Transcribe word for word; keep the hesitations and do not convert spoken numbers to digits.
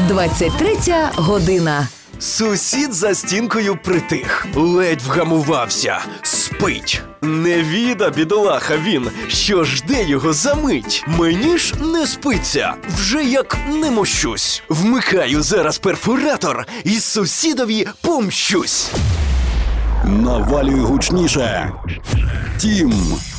двадцять третя година. Сусід за стінкою притих, ледь вгамувався, спить. Не віда, бідолаха він, що жде його за мить. Мені ж не спиться, вже як не мощусь. Вмикаю зараз перфоратор і сусідові помщусь. Навалюй гучніше. Тім